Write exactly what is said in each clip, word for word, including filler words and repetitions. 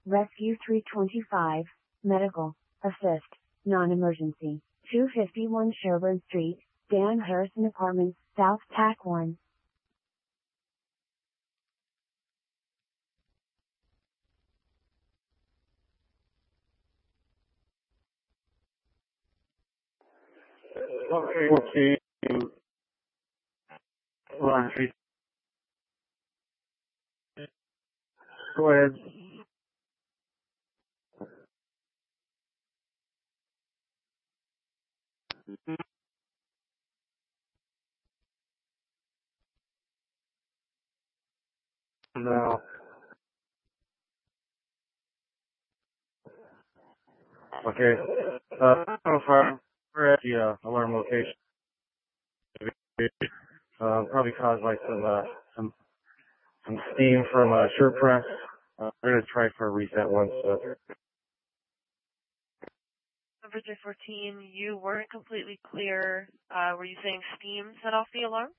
Rescue three twenty-five, Medical, Assist, Non-Emergency, two fifty-one Sherburne Street, Dan Harrison Apartments, South Tack one. Okay, okay. Ron, go ahead. No. Okay. Uh, so far, we're at the uh, alarm location. Uh, probably caused by some uh, some some steam from a shirt press. Uh, we're gonna try for a reset once. Uh, Number three fourteen, you weren't completely clear. Uh, were you saying steam set off the alarm?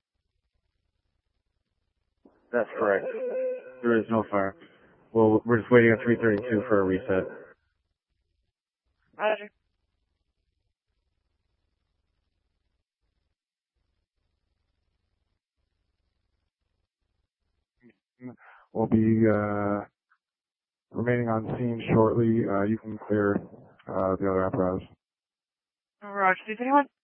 that's correct. There is no fire. Well, we're just waiting on three thirty-two for a reset. Roger. We'll be uh, remaining on scene shortly. Uh, you can clear uh, the other apparatus. Roger, three thirty-one.